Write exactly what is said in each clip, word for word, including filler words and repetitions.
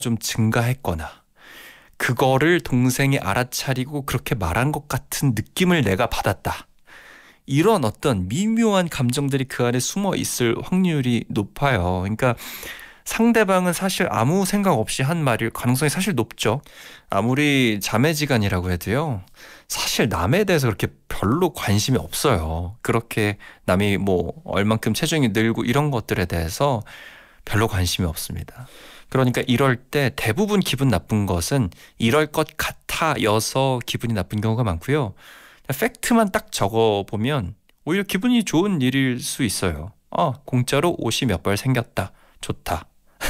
좀 증가했거나 그거를 동생이 알아차리고 그렇게 말한 것 같은 느낌을 내가 받았다. 이런 어떤 미묘한 감정들이 그 안에 숨어 있을 확률이 높아요. 그러니까 상대방은 사실 아무 생각 없이 한 말일 가능성이 사실 높죠. 아무리 자매지간이라고 해도요. 사실 남에 대해서 그렇게 별로 관심이 없어요. 그렇게 남이 뭐 얼만큼 체중이 늘고 이런 것들에 대해서 별로 관심이 없습니다. 그러니까 이럴 때 대부분 기분 나쁜 것은 이럴 것 같아여서 기분이 나쁜 경우가 많고요. 팩트만 딱 적어보면 오히려 기분이 좋은 일일 수 있어요. 아, 공짜로 옷이 몇 벌 생겼다. 좋다.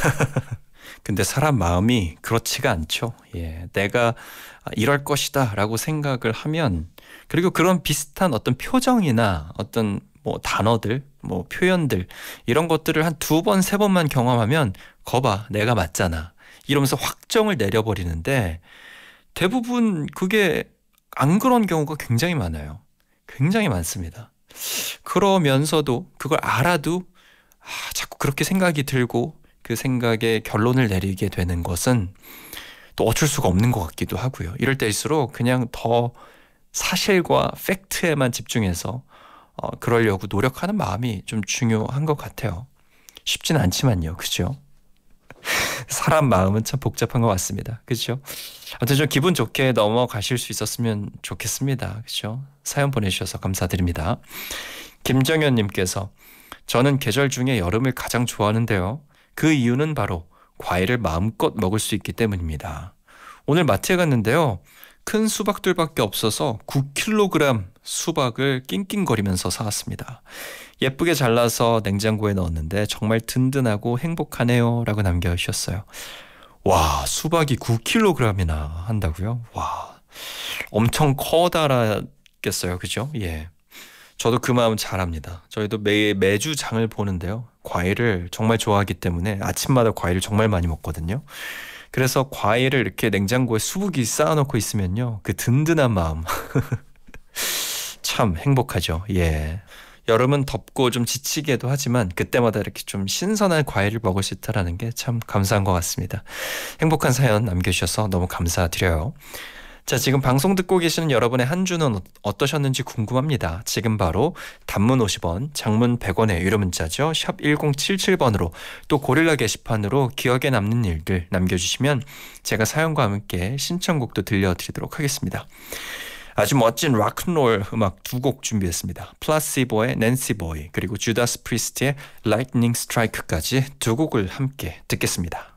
근데 사람 마음이 그렇지가 않죠. 예, 내가 이럴 것이다 라고 생각을 하면 그리고 그런 비슷한 어떤 표정이나 어떤 뭐 단어들, 뭐 표현들 이런 것들을 한 두 번, 세 번만 경험하면 거봐 내가 맞잖아 이러면서 확정을 내려버리는데 대부분 그게 안 그런 경우가 굉장히 많아요. 굉장히 많습니다. 그러면서도 그걸 알아도 아, 자꾸 그렇게 생각이 들고 그 생각에 결론을 내리게 되는 것은 또 어쩔 수가 없는 것 같기도 하고요. 이럴 때일수록 그냥 더 사실과 팩트에만 집중해서 어, 그러려고 노력하는 마음이 좀 중요한 것 같아요. 쉽진 않지만요. 그죠? 사람 마음은 참 복잡한 것 같습니다. 그죠? 아무튼 좀 기분 좋게 넘어가실 수 있었으면 좋겠습니다. 그죠? 사연 보내주셔서 감사드립니다. 김정현님께서 저는 계절 중에 여름을 가장 좋아하는데요. 그 이유는 바로 과일을 마음껏 먹을 수 있기 때문입니다. 오늘 마트에 갔는데요. 큰 수박들밖에 없어서 구 킬로그램 수박을 낑낑거리면서 사왔습니다. 예쁘게 잘라서 냉장고에 넣었는데 정말 든든하고 행복하네요 라고 남겨주셨어요. 와, 수박이 구 킬로그램이나 한다고요? 와, 엄청 커다랗겠어요. 그죠? 예. 저도 그 마음 잘 압니다. 저희도 매, 매주 장을 보는데요. 과일을 정말 좋아하기 때문에 아침마다 과일을 정말 많이 먹거든요. 그래서 과일을 이렇게 냉장고에 수북이 쌓아놓고 있으면요. 그 든든한 마음. 참 행복하죠. 예. 여름은 덥고 좀 지치기도 하지만 그때마다 이렇게 좀 신선한 과일을 먹을 수 있다는 게 참 감사한 것 같습니다. 행복한 사연 남겨주셔서 너무 감사드려요. 자, 지금 방송 듣고 계시는 여러분의 한 주는 어떠셨는지 궁금합니다. 지금 바로 단문 오십 원, 장문 백 원의 유료 문자죠. 샵 일공칠칠 번으로 또 고릴라 게시판으로 기억에 남는 일들 남겨주시면 제가 사연과 함께 신청곡도 들려드리도록 하겠습니다. 아주 멋진 락앤롤 음악 두 곡 준비했습니다. 플라시보의 낸시 보이 그리고 주다스 프리스트의 라이트닝 스트라이크까지 두 곡을 함께 듣겠습니다.